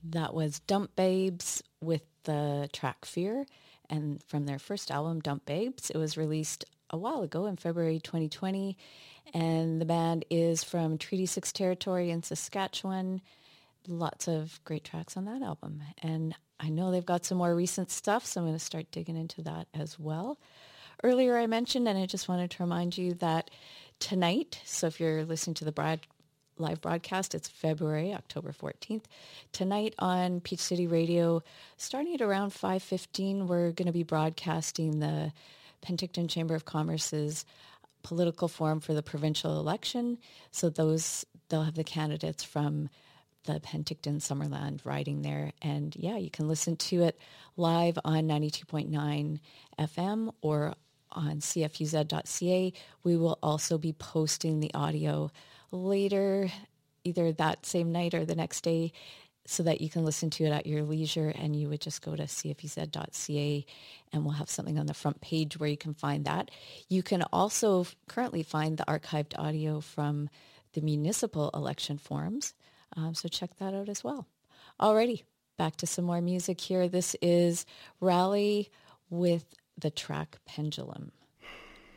That was Dump Babes with the track Fear, and from their first album, Dump Babes. It was released a while ago in February 2020, and the band is from Treaty 6 territory in Saskatchewan. Lots of great tracks on that album, and I know they've got some more recent stuff, so I'm going to start digging into that as well. Earlier I mentioned, and I just wanted to remind you that tonight, so if you're listening to the live broadcast, it's October 14th. Tonight on Peach City Radio, starting at around 5:15, we're going to be broadcasting the Penticton Chamber of Commerce's political forum for the provincial election. So they'll have the candidates from the Penticton Summerland riding there. And yeah, you can listen to it live on 92.9 FM or on cfuz.ca. We will also be posting the audio later, either that same night or the next day, so that you can listen to it at your leisure, and you would just go to cfuz.ca and we'll have something on the front page where you can find that. You can also currently find the archived audio from the municipal election forums, so check that out as well. Alrighty, back to some more music here. This is Raleigh with the track Pendulum.